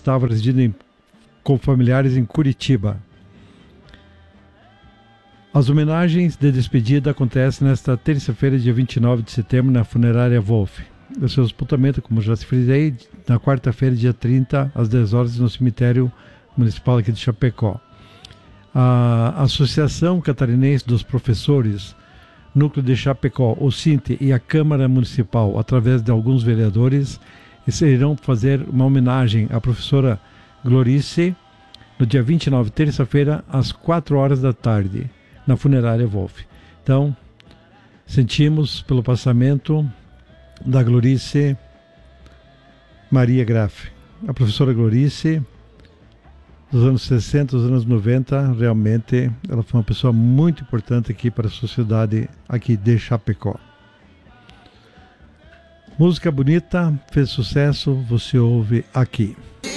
estava residindo com familiares em Curitiba. As homenagens de despedida acontecem nesta terça-feira, dia 29 de setembro, na funerária Wolf. O seu sepultamento, como já se frisei, na quarta-feira, dia 30, às 10 horas, no cemitério municipal aqui de Chapecó. A Associação Catarinense dos Professores, Núcleo de Chapecó, o SINTE e a Câmara Municipal, através de alguns vereadores, irão fazer uma homenagem à professora Glorice no dia 29, terça-feira, às 4 horas da tarde, na funerária Wolf. Então, sentimos pelo passamento da Glorice Maria Graff. A professora Glorice, dos anos 60, dos anos 90, realmente ela foi uma pessoa muito importante aqui para a sociedade aqui de Chapecó. Música bonita, fez sucesso, você ouve aqui.